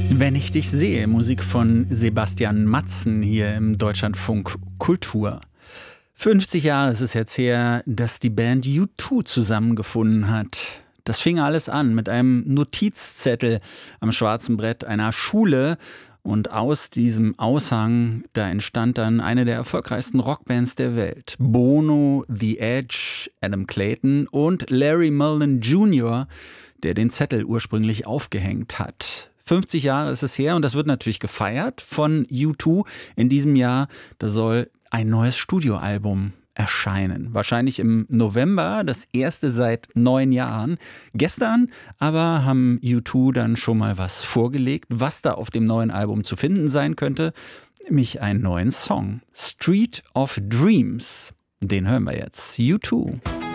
Wenn ich dich sehe, Musik von Sebastian Matzen hier im Deutschlandfunk Kultur. 50 Jahre ist es jetzt her, dass die Band U2 zusammengefunden hat. Das fing alles an mit einem Notizzettel am schwarzen Brett einer Schule. Und aus diesem Aushang, da entstand dann eine der erfolgreichsten Rockbands der Welt. Bono, The Edge, Adam Clayton und Larry Mullen Jr., der den Zettel ursprünglich aufgehängt hat. 50 Jahre ist es her und das wird natürlich gefeiert von U2 in diesem Jahr. Da soll ein neues Studioalbum erscheinen. Wahrscheinlich im November, das erste seit 9 Jahren. Gestern aber haben U2 dann schon mal was vorgelegt, was da auf dem neuen Album zu finden sein könnte. Nämlich einen neuen Song. Street of Dreams. Den hören wir jetzt. U2.